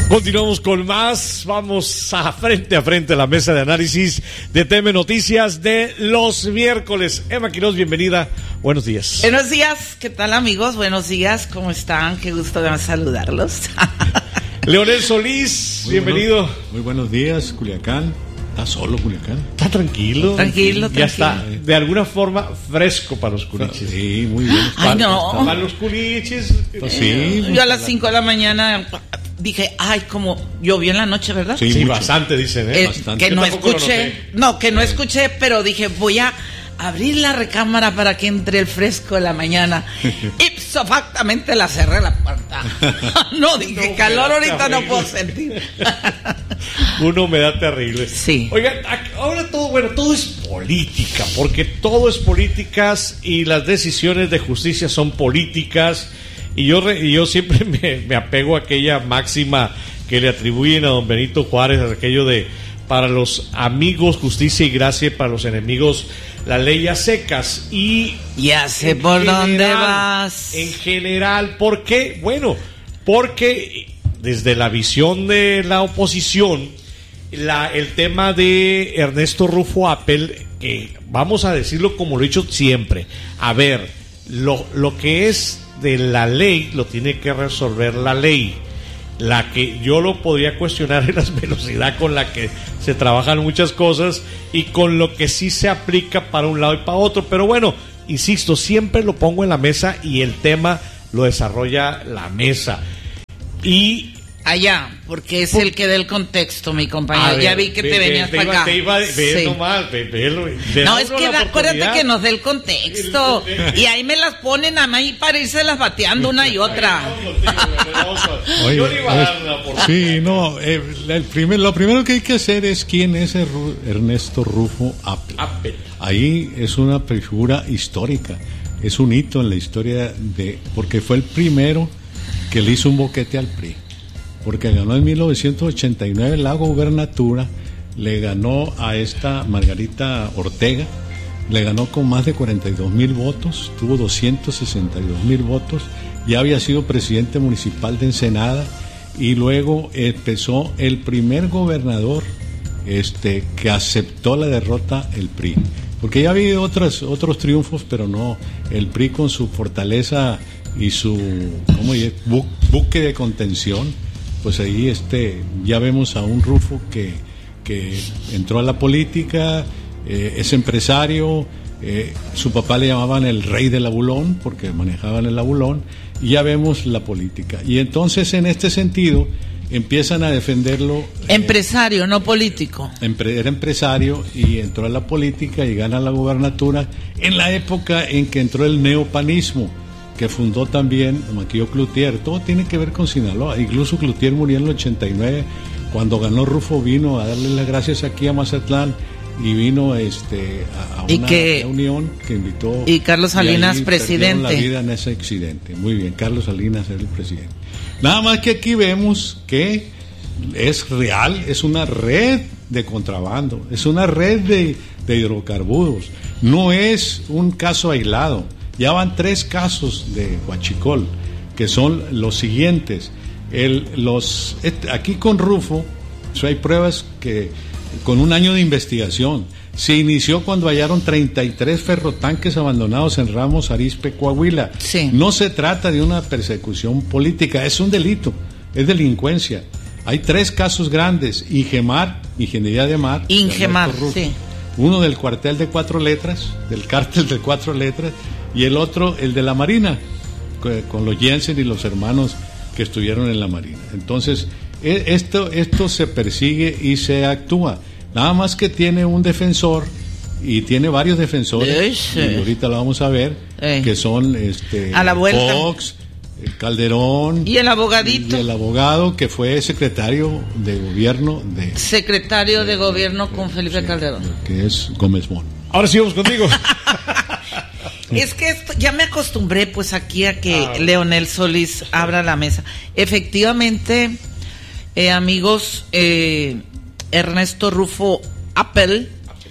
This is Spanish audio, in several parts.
Continuamos con más. Vamos a frente la mesa de análisis de TM Noticias de los miércoles. Emma Quiroz, bienvenida. Buenos días. Buenos días. ¿Qué tal, amigos? Buenos días. ¿Cómo están? Qué gusto de saludarlos. Leonel Solís, bienvenido. Muy buenos días, Culiacán. ¿Está solo Culiacán? Está tranquilo. Tranquilo. Ya está, de alguna forma, fresco para los culiches. Sí, muy bien. Ay, no. Para los culiches. Pues sí. Yo a las 5 de la mañana dije, ay, como llovió en la noche, ¿verdad? Sí, bastante, dicen, bastante. Que no escuché, pero dije, voy a abrir la recámara para que entre el fresco de la mañana. Ipso factamente la cerré la puerta. No, dije, calor ahorita no puedo sentir. Una humedad terrible. Sí. Oigan, ahora todo es política, porque todo es políticas y las decisiones de justicia son políticas. Y yo siempre me apego a aquella máxima que le atribuyen a don Benito Juárez, aquello de: para los amigos justicia y gracia, para los enemigos la ley a secas. Y ya sé por dónde vas. En general, ¿por qué? Bueno, porque desde la visión de la oposición, el tema de Ernesto Rufo Appel, vamos a decirlo como lo he dicho siempre, a ver, lo que es de la ley lo tiene que resolver la ley. La que yo lo podría cuestionar es la velocidad con la que se trabajan muchas cosas y con lo que sí se aplica para un lado y para otro. Pero bueno, insisto, siempre lo pongo en la mesa y el tema lo desarrolla la mesa. Y allá, porque es el que da el contexto, mi compañero. Ya vi que te venías para acá. No, es que acuérdate que nos dé el contexto. Y ahí me las ponen a mí para irse las bateando una y otra. Yo le iba a dar una oportunidad. Sí, no, lo primero que hay que hacer es quién es Ernesto Rufo Appel. Ahí es una figura histórica. Es un hito en la historia porque fue el primero que le hizo un boquete al PRI. Porque ganó en 1989 la gobernatura, le ganó a esta Margarita Ortega, le ganó con más de 42,000 votos, tuvo 262,000 votos, ya había sido presidente municipal de Ensenada y luego empezó el primer gobernador que aceptó la derrota, el PRI. Porque ya había otros triunfos, pero no, el PRI con su fortaleza y su buque de contención. Pues ahí ya vemos a un Rufo que entró a la política, es empresario, su papá le llamaban el rey del abulón porque manejaban el abulón, y ya vemos la política. Y entonces en este sentido empiezan a defenderlo. Empresario, no político. Era empresario y entró a la política y gana la gobernatura en la época en que entró el neopanismo, que fundó también Maquillo Cloutier. Todo tiene que ver con Sinaloa. Incluso Cloutier murió en el 89. Cuando ganó Rufo vino a darle las gracias aquí a Mazatlán y vino a una reunión que invitó. Y Carlos Salinas, presidente. La vida en ese accidente. Muy bien, Carlos Salinas era el presidente. Nada más que aquí vemos que es real, es una red de contrabando, es una red de hidrocarburos. No es un caso aislado. Ya van 3 casos de huachicol, que son los siguientes. Aquí con Rufo, hay pruebas que con un año de investigación, se inició cuando hallaron 33 ferrotanques abandonados en Ramos Arizpe, Coahuila. Sí. No se trata de una persecución política, es un delito, es delincuencia. Hay 3 casos grandes: Ingemar, Ingeniería de Mar. Ingemar, sí. Uno del cuartel de 4 letras, del cártel de 4 letras, y el otro, el de la Marina, con los Jensen y los hermanos que estuvieron en la Marina. Entonces, esto se persigue y se actúa. Nada más que tiene un defensor, y tiene varios defensores, y ahorita lo vamos a ver, que son a la vuelta. Fox, Calderón. Y el abogadito. Y el abogado que fue secretario de gobierno de... Secretario de gobierno con Felipe Calderón. Que es Gómez Mon. Ahora sí vamos contigo. Es que ya me acostumbré pues aquí a que Leonel Solís abra la mesa. Efectivamente, amigos, Ernesto Rufo Appel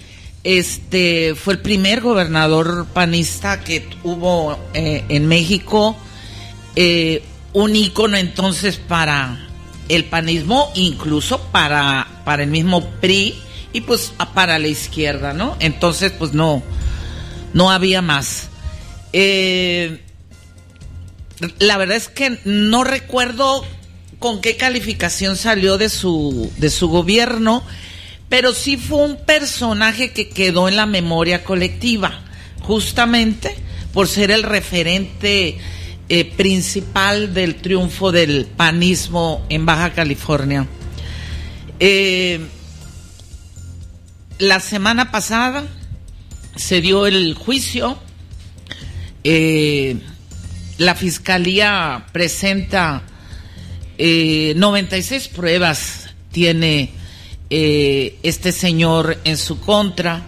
fue el primer gobernador panista que hubo en México, un ícono entonces para el panismo, incluso para el mismo PRI y pues para la izquierda, ¿no? Entonces pues no había más. La verdad es que no recuerdo con qué calificación salió de su gobierno, pero sí fue un personaje que quedó en la memoria colectiva, justamente por ser el referente principal del triunfo del panismo en Baja California. La semana pasada se dio el juicio. La fiscalía presenta 96 pruebas tiene este señor en su contra,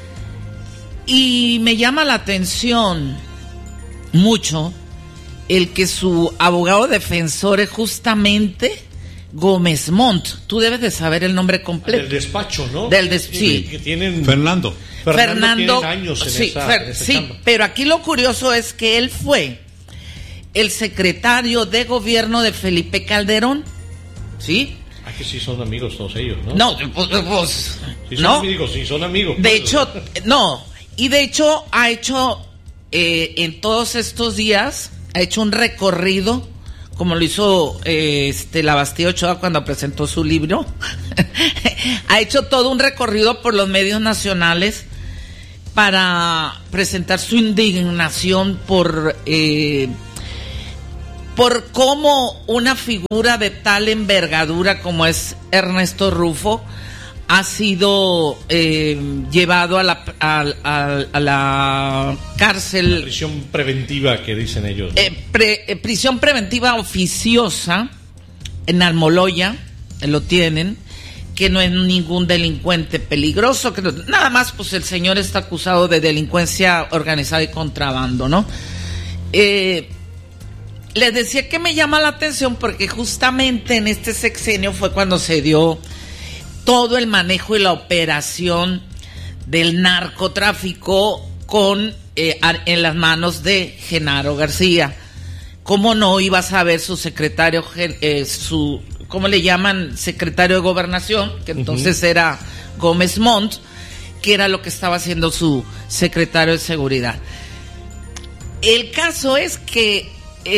y me llama la atención mucho el que su abogado defensor es justamente Gómez Montt. Tú debes de saber el nombre completo. Del despacho, ¿no? Sí. Que tienen Fernando tiene años en esa chamba. Pero aquí lo curioso es que él fue el secretario de gobierno de Felipe Calderón, ¿sí? Que sí son amigos todos ellos, ¿no? No, pues sí son no. Amigos, sí son amigos. De hecho, no. Y de hecho ha hecho en todos estos días ha hecho un recorrido, como lo hizo la Bastilla Ochoa cuando presentó su libro. Ha hecho todo un recorrido por los medios nacionales para presentar su indignación por cómo una figura de tal envergadura como es Ernesto Rufo ha sido llevado a la cárcel. La prisión preventiva que dicen ellos, ¿no? Prisión preventiva oficiosa en Almoloya, lo tienen, que no es ningún delincuente peligroso, que nada más pues el señor está acusado de delincuencia organizada y contrabando, ¿no? Les decía que me llama la atención porque justamente en este sexenio fue cuando se dio todo el manejo y la operación del narcotráfico en las manos de Genaro García. ¿Cómo no iba a saber su secretario, ¿cómo le llaman? Secretario de Gobernación, que entonces era Gómez Montt, que era lo que estaba haciendo su secretario de Seguridad. El caso es que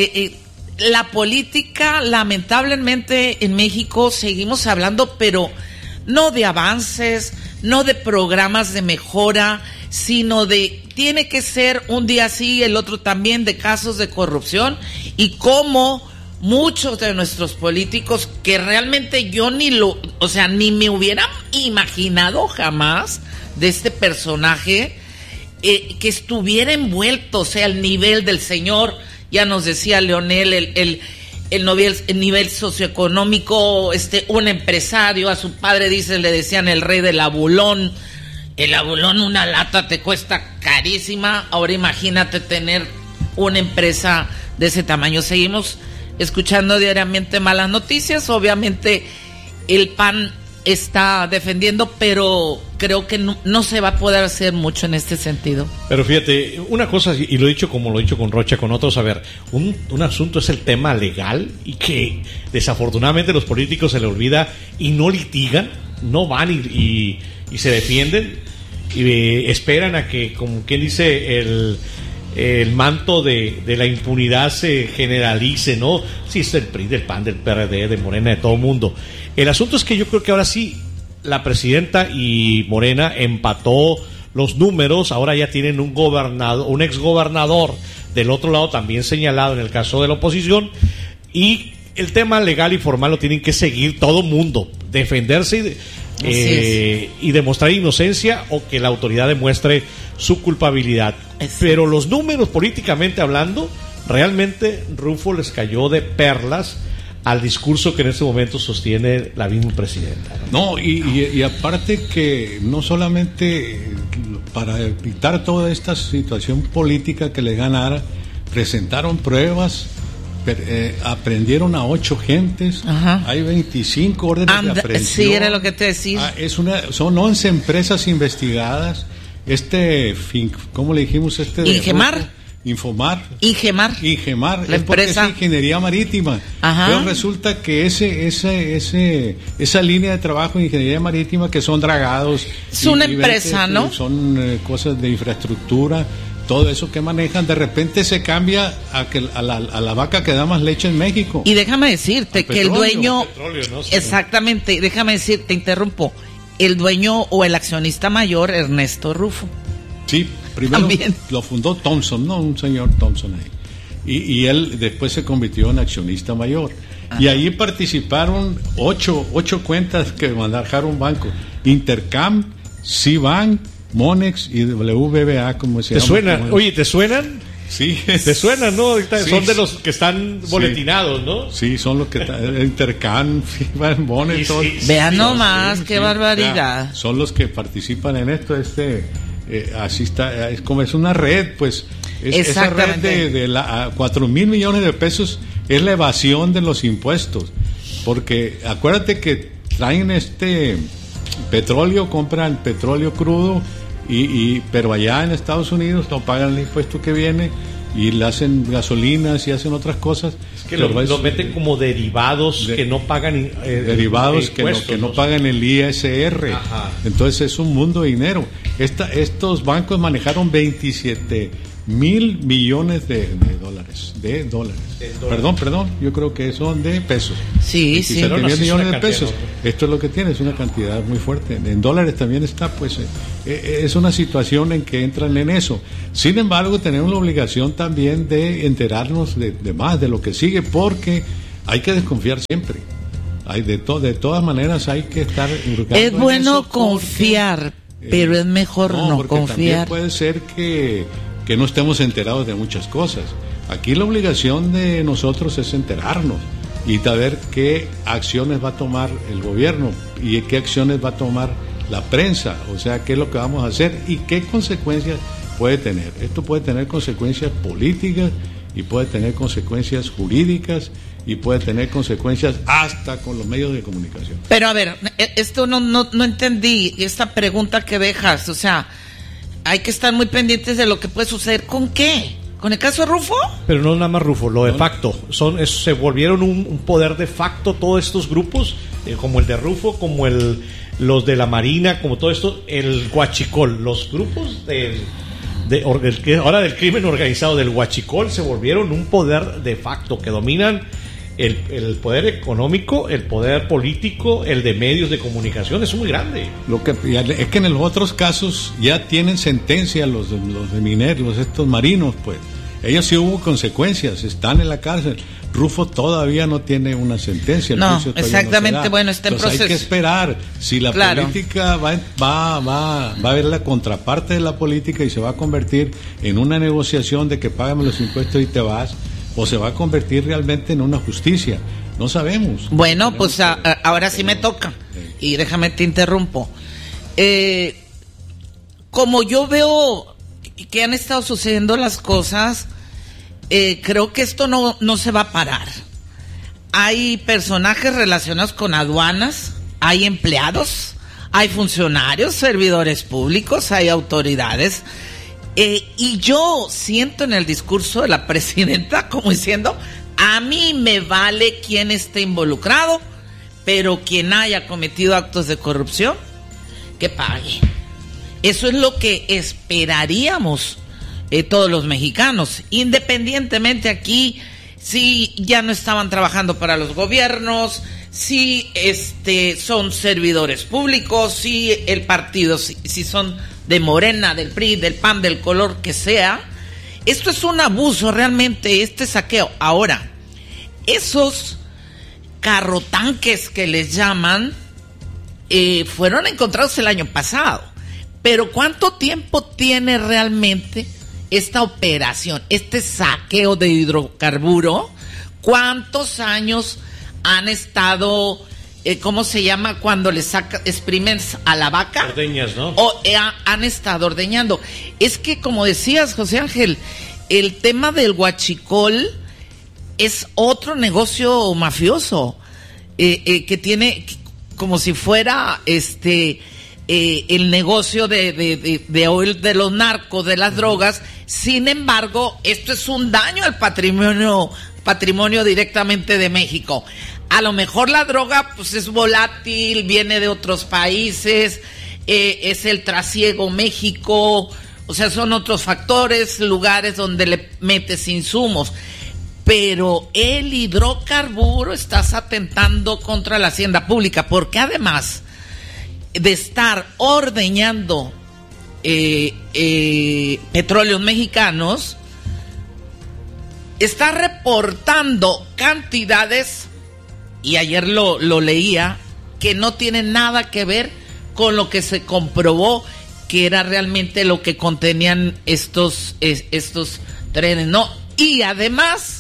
la política, lamentablemente en México seguimos hablando, pero no de avances, no de programas de mejora, sino tiene que ser un día sí, el otro también, de casos de corrupción, y cómo muchos de nuestros políticos, que realmente yo ni me hubiera imaginado jamás de este personaje, que estuviera envuelto, o sea, al nivel del señor, ya nos decía Leonel, el nivel socioeconómico, un empresario, a su padre le decían el rey del abulón. El abulón, una lata te cuesta carísima, ahora imagínate tener una empresa de ese tamaño. Seguimos escuchando diariamente malas noticias, obviamente el PAN está defendiendo, pero creo que no se va a poder hacer mucho en este sentido. Pero fíjate, una cosa, y lo he dicho como lo he dicho con Rocha, con otros, a ver, un asunto es el tema legal, y que desafortunadamente los políticos se les olvida y no litigan, no van y se defienden, y esperan a que, como quien dice, el manto de la impunidad se generalice, ¿no? Sí, es del PRI, del PAN, del PRD, de Morena, de todo el mundo. El asunto es que yo creo que ahora sí la presidenta y Morena empató los números. Ahora ya tienen un exgobernador del otro lado también señalado en el caso de la oposición, y el tema legal y formal lo tienen que seguir todo mundo, defenderse y demostrar inocencia, o que la autoridad demuestre su culpabilidad. Pero los números, políticamente hablando, realmente Rufo les cayó de perlas al discurso que en este momento sostiene la misma presidenta, ¿no? Y aparte que no solamente para evitar toda esta situación política que le ganara, presentaron pruebas, aprendieron a 8 gentes. Ajá. Hay 25 órdenes de aprehensión. Sí, era lo que te decía. Son 11 empresas investigadas. ¿Cómo le dijimos? Ingemar, la empresa, es ingeniería marítima. Ajá. Pero resulta que esa línea de trabajo de ingeniería marítima, que son dragados, es una empresa, ¿no? Son cosas de infraestructura, todo eso que manejan, de repente se cambia a la vaca que da más leche en México. Y déjame decirte que el dueño, ¿no? Sí. Exactamente, déjame decirte, interrumpo, el dueño o el accionista mayor, Ernesto Rufo. Sí, primero También lo fundó Thompson, ¿no? Un señor Thompson ahí. Y él después se convirtió en accionista mayor. Ajá. Y ahí participaron ocho cuentas que manejaron banco: Intercam, Cbank, Monex y WBA, como se llama. ¿Te suenan? Oye, ¿te suenan? Sí. ¿Te suenan, no? Sí. Son de los que están boletinados, ¿no? Sí, son los que Intercam, Cbank, Monex, todo. Vean nomás, qué barbaridad. Son los que participan en esto, así está, es una red, pues. Esa red de 4,000 millones de pesos es la evasión de los impuestos, porque acuérdate que traen petróleo, compran petróleo crudo, pero allá en Estados Unidos no pagan el impuesto que viene y le hacen gasolinas y hacen otras cosas. Es que lo meten como derivados que no pagan derivados que no pagan el ISR. Ajá. Entonces es un mundo de dinero. Estos bancos manejaron 27,000 millones de dólares. Perdón, yo creo que son de pesos. Sí, 27,000 millones de pesos. Esto es lo que tiene, es una cantidad muy fuerte. En dólares también está, pues, es una situación en que entran en eso. Sin embargo, tenemos la obligación también de enterarnos de más, de lo que sigue, porque hay que desconfiar siempre. De todas maneras hay que estar hurgando. Es bueno confiar, pero es mejor no confiar. También puede ser que no estemos enterados de muchas cosas. Aquí la obligación de nosotros es enterarnos y saber qué acciones va a tomar el gobierno y qué acciones va a tomar la prensa, o sea, qué es lo que vamos a hacer y qué consecuencias puede tener. Esto puede tener consecuencias políticas y puede tener consecuencias jurídicas y puede tener consecuencias hasta con los medios de comunicación. Pero a ver, esto no entendí, esta pregunta que dejas, o sea, hay que estar muy pendientes de lo que puede suceder. ¿Con qué? ¿Con el caso de Rufo? Pero no nada más Rufo, lo de facto. Se volvieron un poder de facto todos estos grupos, como el de Rufo, como los de la Marina, como todo esto, el Huachicol. Los grupos ahora del crimen organizado del Huachicol se volvieron un poder de facto que dominan el poder económico, el poder político, el de medios de comunicación. Es muy grande. Lo que es que en los otros casos ya tienen sentencia los de mineros, estos marinos, pues ellos sí hubo consecuencias, están en la cárcel. Rufo todavía no tiene una sentencia. No, exactamente, no, bueno, está en proceso. Hay que esperar. Si la política va a ver la contraparte de la política y se va a convertir en una negociación de que págame los impuestos y te vas, o se va a convertir realmente en una justicia. No sabemos. Bueno, pues ahora sí me toca. Y déjame te interrumpo. Como yo veo que han estado sucediendo las cosas, creo que esto no se va a parar. Hay personajes relacionados con aduanas, hay empleados, hay funcionarios, servidores públicos, hay autoridades. Y yo siento en el discurso de la presidenta como diciendo, a mí me vale quién esté involucrado, pero quien haya cometido actos de corrupción, que pague. Eso es lo que esperaríamos todos los mexicanos, independientemente aquí si ya no estaban trabajando para los gobiernos, si son servidores públicos, si el partido, si son de Morena, del PRI, del PAN, del color que sea. Esto es un abuso realmente, este saqueo. Ahora, esos carrotanques que les llaman fueron encontrados el año pasado, pero ¿cuánto tiempo tiene realmente esta operación, este saqueo de hidrocarburo? ¿Cuántos años han estado, cómo se llama cuando le exprimen a la vaca? Ordeñas, ¿no? Han estado ordeñando. Es que, como decías, José Ángel, el tema del huachicol es otro negocio mafioso que tiene como si fuera el negocio de los narcos, de las drogas. Sin embargo, esto es un daño al patrimonio directamente de México. A lo mejor la droga pues es volátil, viene de otros países, es el trasiego México, o sea, son otros factores, lugares donde le metes insumos. Pero el hidrocarburo estás atentando contra la hacienda pública, porque además de estar ordeñando petróleos mexicanos, está reportando cantidades, y ayer lo leía, que no tienen nada que ver con lo que se comprobó que era realmente lo que contenían estos trenes, ¿no? Y además,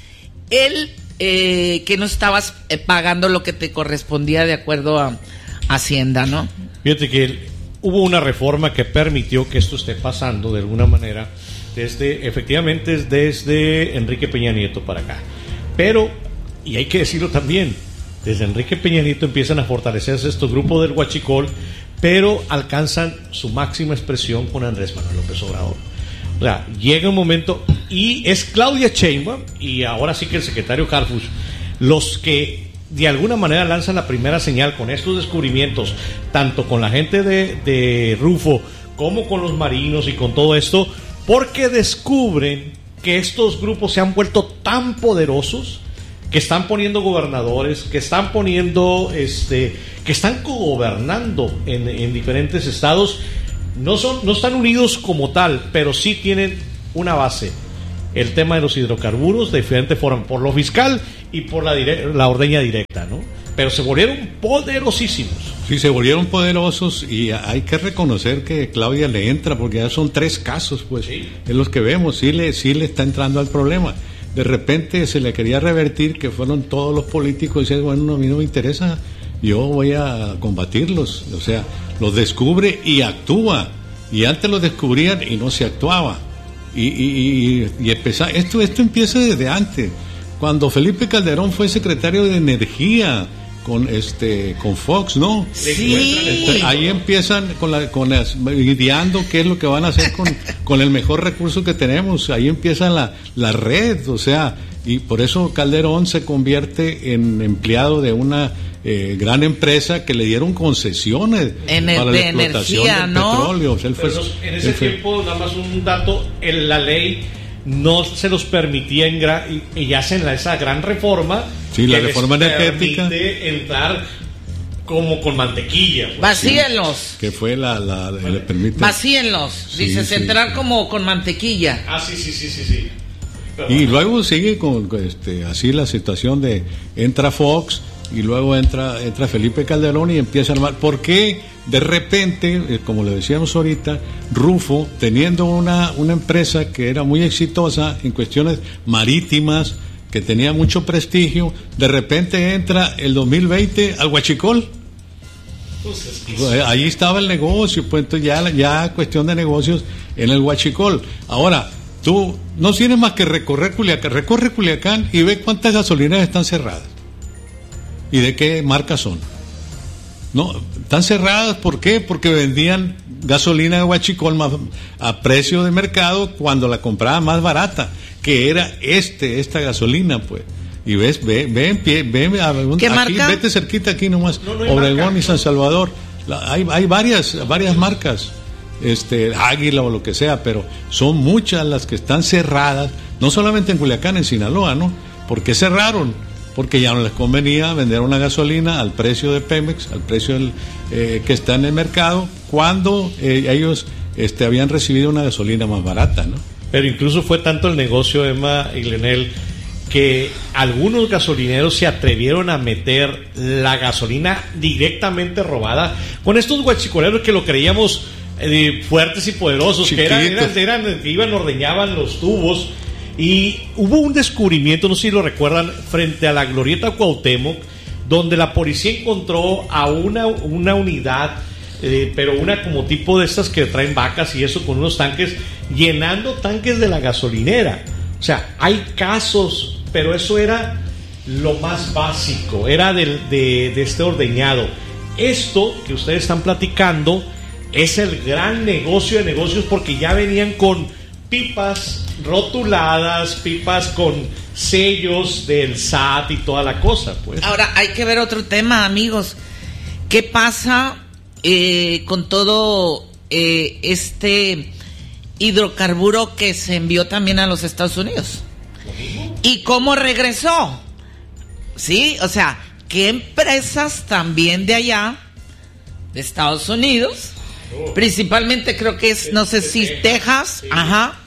que no estabas pagando lo que te correspondía de acuerdo a Hacienda, ¿no? Fíjate que hubo una reforma que permitió que esto esté pasando de alguna manera efectivamente desde Enrique Peña Nieto para acá. Pero, y hay que decirlo también, desde Enrique Peña Nieto empiezan a fortalecerse estos grupos del huachicol, pero alcanzan su máxima expresión con Andrés Manuel López Obrador. O sea, llega un momento, y es Claudia Sheinbaum y ahora sí que el secretario Harfuch los que de alguna manera lanzan la primera señal con estos descubrimientos, tanto con la gente de Rufo como con los marinos y con todo esto, porque descubren que estos grupos se han vuelto tan poderosos que están poniendo gobernadores, que están poniendo que están cogobernando en diferentes estados. No están unidos como tal, pero sí tienen una base. El tema de los hidrocarburos de diferente forma, por lo fiscal y por la ordeña directa, ¿no? Pero se volvieron poderosísimos. Sí, se volvieron poderosos, y hay que reconocer que Claudia le entra, porque ya son 3 casos, pues, sí, de los que vemos, sí le está entrando al problema. De repente se le quería revertir, que fueron todos los políticos, y decían, bueno, a mí no me interesa, yo voy a combatirlos. O sea, los descubre y actúa, y antes los descubrían y no se actuaba. Y esto empieza desde antes, cuando Felipe Calderón fue secretario de Energía con Fox, ¿no? Sí. Ahí empiezan ideando qué es lo que van a hacer con el mejor recurso que tenemos. Ahí empieza la red, o sea, y por eso Calderón se convierte en empleado de una gran empresa que le dieron concesiones para la explotación del petróleo. O sea, en ese tiempo, nada más un dato, la ley no se los permitía y hacen esa gran reforma. Sí, la reforma energética. Permite entrar como con mantequilla. Pues. Vacíenlos. Que fue le permite. Vacíenlos. Sí, dices, entrar como con mantequilla. Sí. Pero, y luego sigue con así la situación de entra Fox y luego entra Felipe Calderón y empieza a armar. ¿Por qué de repente, como le decíamos ahorita, Rufo, teniendo una empresa que era muy exitosa en cuestiones marítimas, que tenía mucho prestigio, de repente entra el 2020 al huachicol? Ahí estaba el negocio, pues entonces ya cuestión de negocios en el huachicol. Ahora, tú no tienes más que recorre Culiacán y ve cuántas gasolineras están cerradas y de qué marca son. No, están cerradas, ¿por qué? Porque vendían gasolina de huachicol a precio de mercado cuando la compraban más barata, que era esta gasolina, pues. Y ve en pie, ¿qué aquí, marca? Vete cerquita aquí nomás, no Obregón marca. Y San Salvador. Hay varias marcas, Águila o lo que sea, pero son muchas las que están cerradas, no solamente en Culiacán, en Sinaloa, ¿no? ¿Por qué cerraron? Porque ya no les convenía vender una gasolina al precio de Pemex, al precio que está en el mercado, cuando ellos habían recibido una gasolina más barata, ¿no? Pero incluso fue tanto el negocio, Emma y Glenel, que algunos gasolineros se atrevieron a meter la gasolina directamente robada con estos huachicoleros que lo creíamos fuertes y poderosos, chiquitos, que eran que ordeñaban los tubos. Y hubo un descubrimiento, no sé si lo recuerdan, frente a la Glorieta Cuauhtémoc, donde la policía encontró a una unidad, pero una como tipo de estas que traen vacas y eso, con unos tanques, llenando tanques de la gasolinera. O sea, hay casos, pero eso era lo más básico, era de este ordeñado. esto que ustedes están platicando es el gran negocio de negocios, porque ya venían con pipas rotuladas, pipas con sellos del SAT y toda la cosa, pues. Ahora hay que ver otro tema, amigos. ¿Qué pasa con todo este hidrocarburo que se envió también a los Estados Unidos? ¿Y cómo regresó? Sí, o sea, ¿qué empresas también de allá, de Estados Unidos, principalmente creo que es, no sé si Texas, sí. Ajá,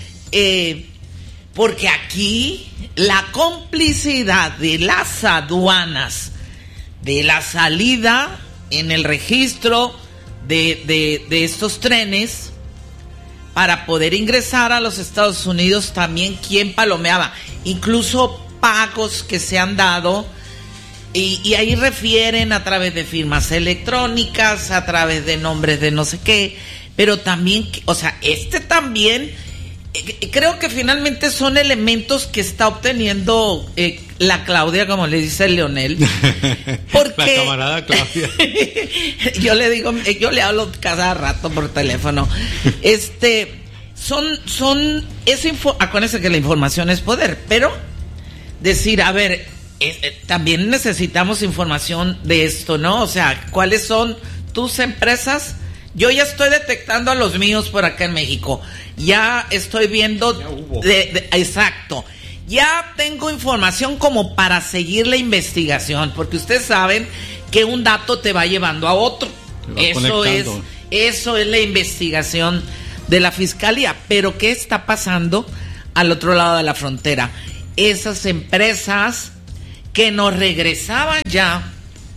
porque aquí la complicidad de las aduanas, de la salida en el registro de estos trenes para poder ingresar a los Estados Unidos, también quién palomeaba, incluso pagos que se han dado, y ahí refieren a través de firmas electrónicas, a través de nombres de no sé qué, pero también, o sea, también creo que finalmente son elementos que está obteniendo la Claudia, como le dice el Leonel, porque la camarada Claudia. yo le hablo cada rato por teléfono. Acuérdense que la información es poder, pero decir, a ver, también necesitamos información de esto, ¿no? O sea, ¿cuáles son tus empresas? Yo ya estoy detectando a los míos por acá en México. Ya estoy viendo... exacto. Ya tengo información como para seguir la investigación, porque ustedes saben que un dato te va llevando a otro. Eso es la investigación de la Fiscalía. Pero ¿qué está pasando al otro lado de la frontera? Esas empresas que nos regresaban ya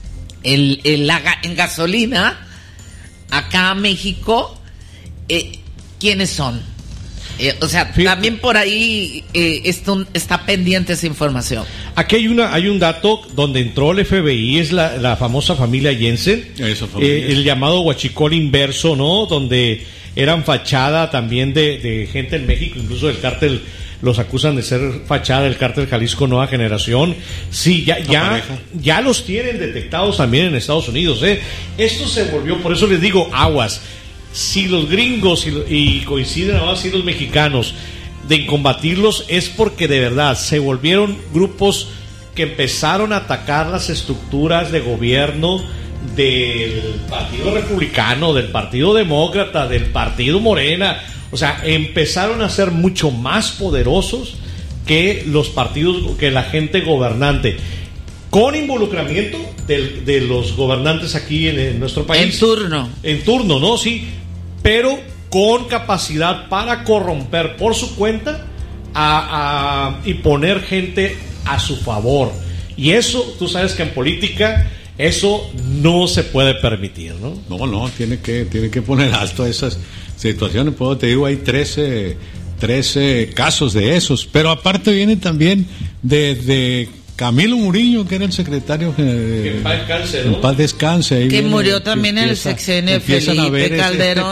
en gasolina acá a México, ¿quiénes son? O sea, también por ahí está pendiente esa información. Aquí hay un dato donde entró el FBI, es la famosa familia Jensen, el llamado huachicol inverso, ¿no? Donde eran fachada también de gente en México, incluso del cártel. Los acusan de ser fachada del cártel Jalisco Nueva Generación. Sí, ya los tienen detectados también en Estados Unidos, ¿eh? Esto se volvió, por eso les digo, aguas. Si los gringos y coinciden ahora sí los mexicanos de combatirlos, es porque de verdad se volvieron grupos que empezaron a atacar las estructuras de gobierno del Partido Republicano, del Partido Demócrata, del Partido Morena. O sea, empezaron a ser mucho más poderosos que los partidos, que la gente gobernante, con involucramiento de los gobernantes aquí en nuestro país. En turno, ¿no? Sí, pero con capacidad para corromper por su cuenta y poner gente a su favor. Y eso, tú sabes que en política eso no se puede permitir, ¿no? No, tiene que poner alto a esas situaciones. Pues te digo, hay 13 casos de esos, pero aparte viene también de Camilo Murillo, que era el secretario que en paz descanse, ¿no? En paz descanse, ahí que viene, murió también en el sexenio de Felipe Calderón.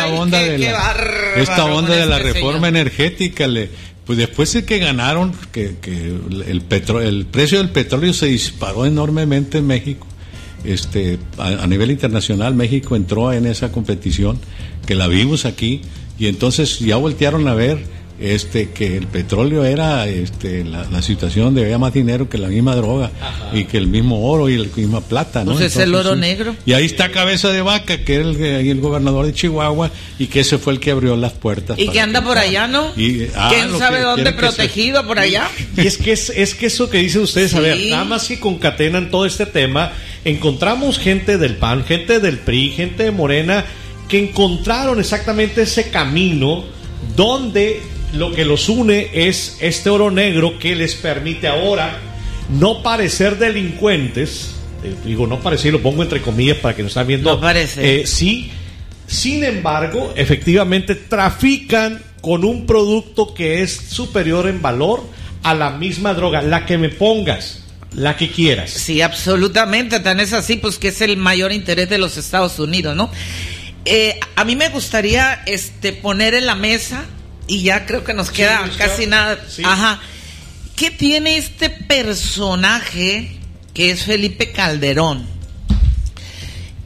Esta onda de la reforma energética, pues después de que ganaron, que el precio del petróleo se disparó enormemente en México. A nivel internacional, México entró en esa competición, que la vimos aquí, y entonces ya voltearon a ver que el petróleo era la situación donde había más dinero que la misma droga. Ajá. Y que el mismo oro y la misma plata, ¿no? Pues entonces, es el oro negro. Y ahí está Cabeza de Vaca, que era el gobernador de Chihuahua, y que ese fue el que abrió las puertas. Y que anda por allá, ¿no? ¿Quién sabe dónde protegido por allá? Y es que eso que dicen ustedes, sí. A ver, nada más si concatenan todo este tema, encontramos gente del PAN, gente del PRI, gente de Morena, que encontraron exactamente ese camino donde lo que los une es este oro negro que les permite ahora no parecer delincuentes. Digo, no parecer, lo pongo entre comillas para que nos están viendo. No parece. Sí, sin embargo, efectivamente trafican con un producto que es superior en valor a la misma droga, la que me pongas, la que quieras. Sí, absolutamente, tan es así, pues que es el mayor interés de los Estados Unidos, ¿no? A mí me gustaría poner en la mesa, y ya creo que nos queda casi nada. Sí. Ajá. ¿Qué tiene este personaje que es Felipe Calderón?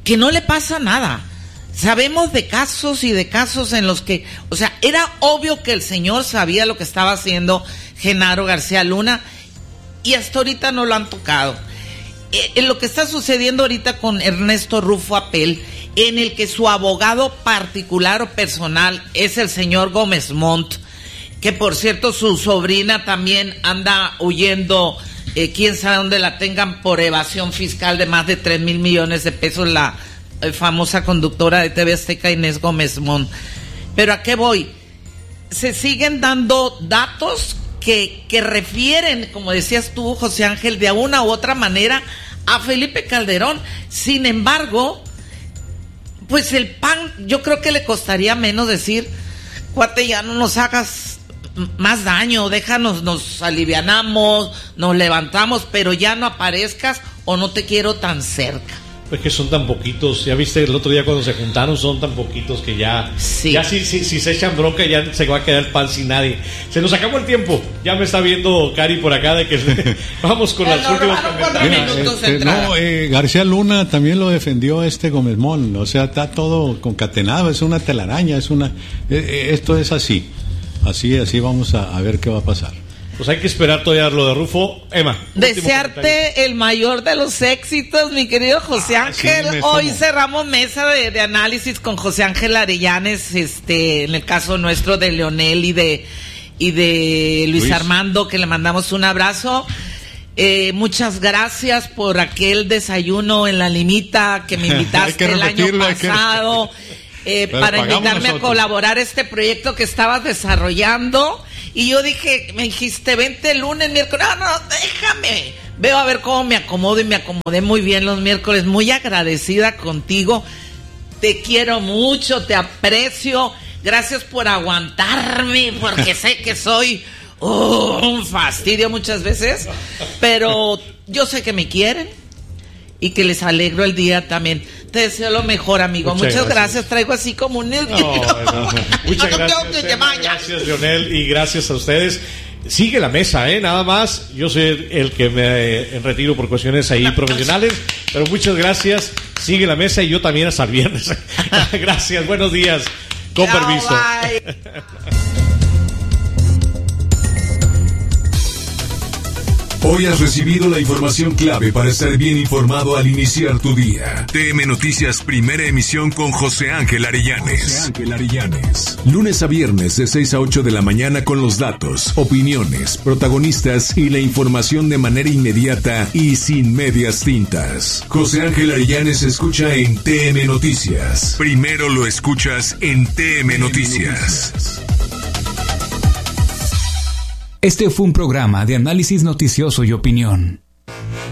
que no le pasa nada. Sabemos de casos y de casos en los que, o sea, era obvio que el señor sabía lo que estaba haciendo Genaro García Luna y hasta ahorita no lo han tocado. En lo que está sucediendo ahorita con Ernesto Rufo Apel, en el que su abogado particular o personal es el señor Gómez Montt, que por cierto su sobrina también anda huyendo, quién sabe dónde la tengan, por evasión fiscal de más de 3,000 millones de pesos, la famosa conductora de TV Azteca Inés Gómez Montt. Pero ¿a qué voy? Se siguen dando datos que refieren, como decías tú, José Ángel, de una u otra manera a Felipe Calderón. Sin embargo, pues el PAN, yo creo que le costaría menos decir, cuate, ya no nos hagas más daño, déjanos, nos alivianamos, nos levantamos, pero ya no aparezcas o no te quiero tan cerca. Pues que son tan poquitos, ya viste el otro día cuando se juntaron, son tan poquitos que ya si se echan bronca ya se va a quedar el PAN sin nadie. Se nos acabó el tiempo, ya me está viendo Cari por acá de que vamos con las últimas comentarios. García Luna también lo defendió Gómez Montt, o sea, está todo concatenado, es una telaraña, esto es así vamos a ver qué va a pasar. Pues hay que esperar todavía lo de Rufo. Emma, desearte el mayor de los éxitos, mi querido José Ángel. Sí, hoy cerramos mesa de análisis con José Ángel Arellanes, en el caso nuestro de Leonel y de Luis Armando, que le mandamos un abrazo. Muchas gracias por aquel desayuno en la Limita que me invitaste el año pasado, para invitarme a colaborar este proyecto que estabas desarrollando. Y yo dije, me dijiste, vente el lunes, miércoles. No, déjame. Veo a ver cómo me acomodo, y me acomodé muy bien los miércoles. Muy agradecida contigo. Te quiero mucho, te aprecio. Gracias por aguantarme, porque sé que soy un fastidio muchas veces. Pero yo sé que me quieren y que les alegro el día también. Te deseo lo mejor, amigo. Muchas gracias. Traigo así como un... Muchas gracias, Leonel, y gracias a ustedes. Sigue la mesa, nada más. Yo soy el que me retiro por cuestiones ahí profesionales, pero muchas gracias. Sigue la mesa y yo también hasta el viernes. Gracias, buenos días. Con permiso. Bye. Hoy has recibido la información clave para estar bien informado al iniciar tu día. TM Noticias, primera emisión con José Ángel Arellanes. Lunes a viernes de 6 a 8 de la mañana con los datos, opiniones, protagonistas y la información de manera inmediata y sin medias tintas. José Ángel Arellanes escucha en TM Noticias. Primero lo escuchas en TM Noticias. Este fue un programa de análisis noticioso y opinión.